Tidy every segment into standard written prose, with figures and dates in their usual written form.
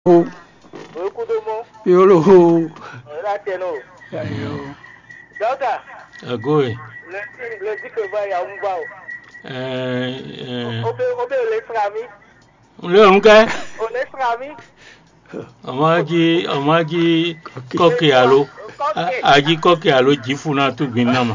Yolo. Daughter. Agoi. Le dit que va y a un bao. Obe les frami. Le unka. On est frami. Amagi koki alo. Aji koki alo jifuna tu binama.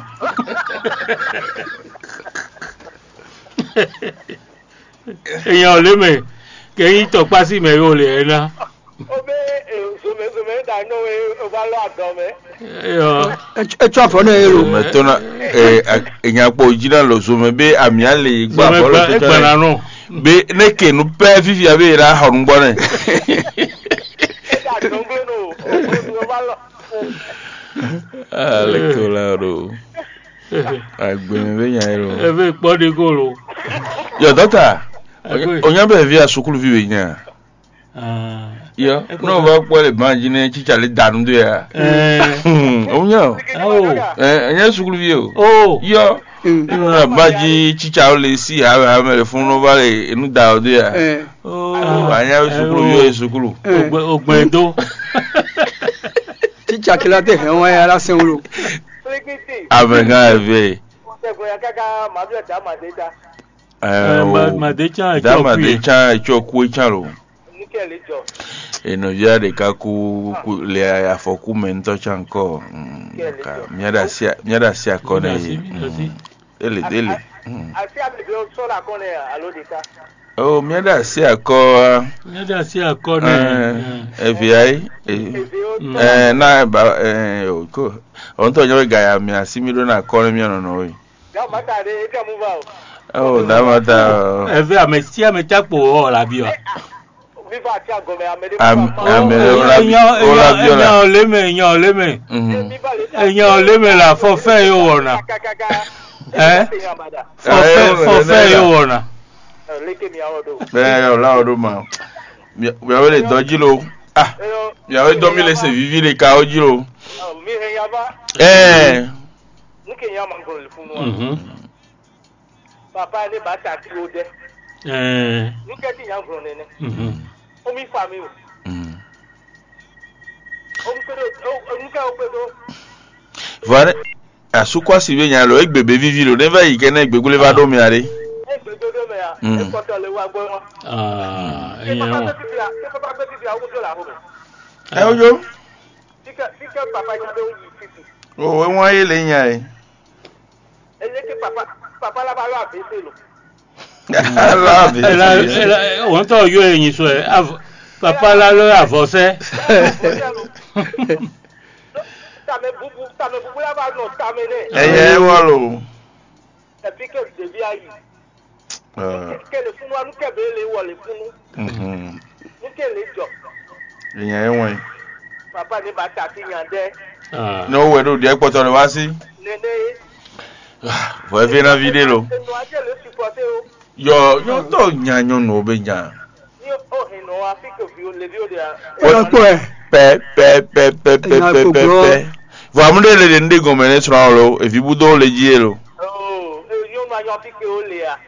Eyan le me ke to pa si me yo le na. Obe me da no e va lo adome. E twa fo na ero. Metona enya po jina lo so me be amiale gba bolo to ta no. Be neke no pe fifi abe ra horun gbo ne. Le colaro. Agbemi be yan ero. Ebe po de golo. Yo doctor. Onya be via sukulu vi be yan. Yo, no va pole imagine chicha le danu de ya. Onya. Anya sukulu vi o. Oh. Yo. Ina baji chicha o le si ha me fun no ba le inu da o de ya. Oh, anya sukulu yo sukulu. Ogbedo. Chicha kila de he won ya la sen lo. Abenga eve. Madecha choku chalo. Eno ya de kaku le afoku mento chanko. Miada sia kone. Ele. Asi abebe so la kone alodika. Oh, miada sia ko. Miada sia ko ne. FBI. Na ba ko. Onto nyo ga mi asimiro na kone mi no we. Da mata de e ka mu ba. Oh, da mata. Eve amesia metapo o la bio. Viva ti agome amede. Eyan leme la forfait yo wona. Forfait yo wona. Leke mi awodo. Yo la odo ma. Mi awele dojilo. Mi awe domi le se vivi le ka ojilo. Mi he yaba. Nuke yama ngol funu. Papa ni bata ti o de. Nuke ti yan ngol nene. Omi fami o. Nuke o pedo. Vale. Asukwa si be yan lo egbebe vivi lo never yi kene egbegule va do mi are. Egbebe do me ya. E ko to le wa gbo won. Eyan. Papa pe ti awu do la ho. Ojo. Tika papa ya do yi titi. Oh, we won ye le yan e. Eleke papa la ba lo afese lo. Wọ́n tọ́ yọ ẹ̀yìn sọ ẹ̀ papa lálọ́ àfọ́sẹ́. Tame bubu la ba no tame ne. Ẹyẹ wọ́n lò. Ẹbí kẹ́ debi ayi. Kẹ́lẹ̀ fún wa nukẹ́ bẹ́ẹ̀ lè wọlé fún. Nukẹ́ lè jọ. Ẹ̀yẹ wọ́n. Papa ní bàtà ti yàn dẹ́. Ní owó ẹ̀dọ́ òdì ẹ̀pọ̀tọ̀ rẹ̀ wá sí. Nene. Fọ́ ẹ fi na fídé lo. Ẹnu ajé lè supporté o. Yo to nyanyo no be nya. Ni o hino Africa view le view dia. Pe. Vamule le ndé gomene sra lo, e fi budo le jielo. Oh, yo ma yo Africa o le ya.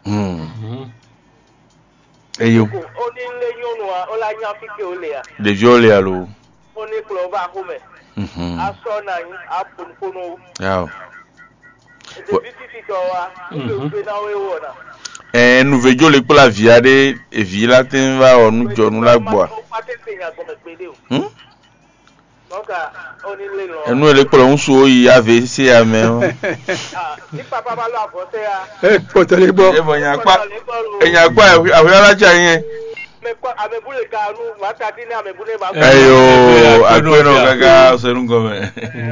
Eyo. Oni le yo no o la nya Africa o le ya. De viole alo. Oni club a home. Aso na apun kono. Ya. De visite wa. Pe na we wona. Nou vejo le pou la viade e vi la ten va ou nou joun nou la gboa. E nou le pou la un sou yi ave se ya men. Poto le bo. E bon yakwa avwe la chanyen. Ayo, akwe nou kaka se nou gome.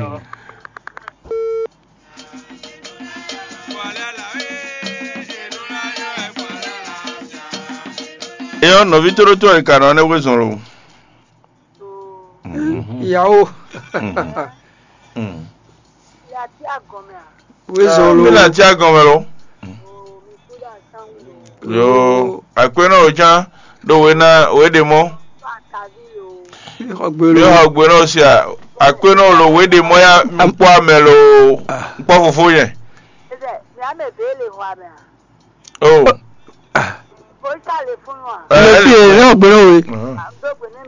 Eyo no vitoro to e kana ne we zonro. Yao. Ya ti agome a. We zonro. Mi la ti agome lo. Yo, akwe no oja do we na we de mo. Yo agbe no si a. Akwe no lo we de mo ya mpo amelo. Mpo fufu yen. Ya me bele ho ame. Oh. Ẹ fi èrè ọ̀gbìn òwe.